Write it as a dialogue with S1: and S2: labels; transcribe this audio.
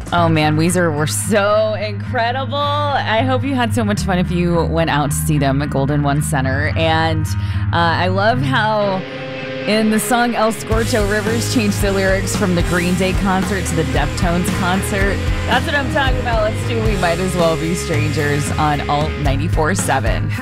S1: Oh man, Weezer were so incredible. I hope you had so much fun if you went out to see them at Golden One Center. And I love how in the song El Scorcho, Rivers changed the lyrics from the Green Day concert to the Deftones concert. That's what I'm talking about. Let's do We Might As Well Be Strangers on Alt 94.7.